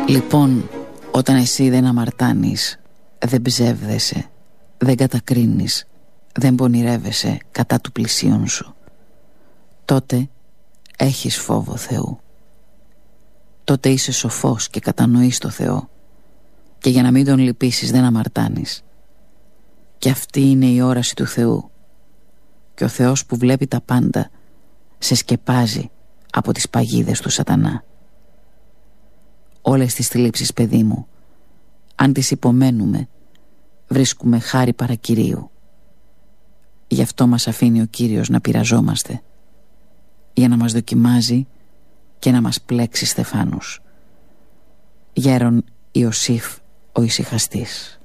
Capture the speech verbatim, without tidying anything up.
Λοιπόν, όταν εσύ δεν αμαρτάνεις, δεν ψεύδεσαι, δεν κατακρίνεις, δεν πονηρεύεσαι κατά του πλησίον σου, τότε έχεις φόβο Θεού. Τότε είσαι σοφός και κατανοείς το Θεό, και για να μην τον λυπήσεις δεν αμαρτάνεις. Και αυτή είναι η όραση του Θεού. Και ο Θεός που βλέπει τα πάντα σε σκεπάζει από τις παγίδες του σατανά. Όλες τις θλίψεις, παιδί μου, αν τις υπομένουμε, βρίσκουμε χάρη παρακυρίου. Γι' αυτό μας αφήνει ο Κύριος να πειραζόμαστε, για να μας δοκιμάζει και να μας πλέξει στεφάνους. Γέρον Ιωσήφ ο ησυχαστής.